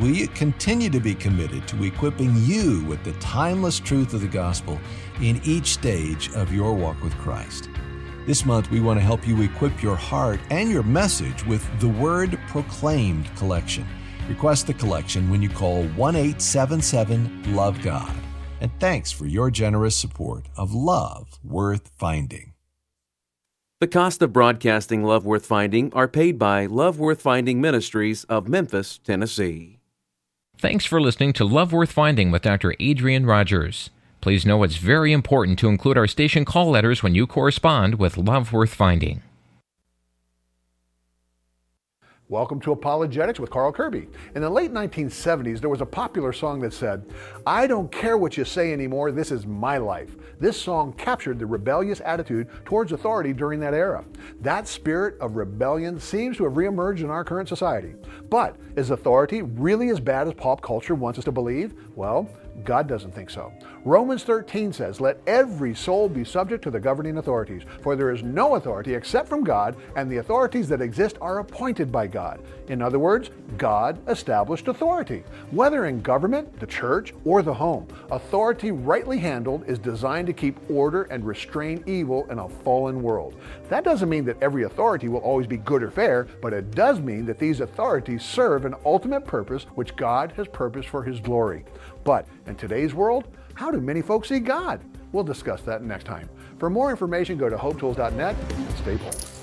we continue to be committed to equipping you with the timeless truth of the gospel in each stage of your walk with Christ. This month, we want to help you equip your heart and your message with the Word Proclaimed collection. Request the collection when you call 1-877-LOVE-GOD. And thanks for your generous support of Love Worth Finding. The cost of broadcasting Love Worth Finding are paid by Love Worth Finding Ministries of Memphis, Tennessee. Thanks for listening to Love Worth Finding with Dr. Adrian Rogers. Please know it's very important to include our station call letters when you correspond with Love Worth Finding. Welcome to Apologetics with Carl Kirby. In the late 1970s, there was a popular song that said, "I don't care what you say anymore, this is my life." This song captured the rebellious attitude towards authority during that era. That spirit of rebellion seems to have reemerged in our current society. But is authority really as bad as pop culture wants us to believe? Well, God doesn't think so. Romans 13 says, "Let every soul be subject to the governing authorities, for there is no authority except from God, and the authorities that exist are appointed by God." In other words, God established authority. Whether in government, the church, or the home, authority rightly handled is designed to keep order and restrain evil in a fallen world. That doesn't mean that every authority will always be good or fair, but it does mean that these authorities serve an ultimate purpose which God has purposed for His glory. But in today's world, how do many folks see God? We'll discuss that next time. For more information, go to hopetools.net and stay blessed.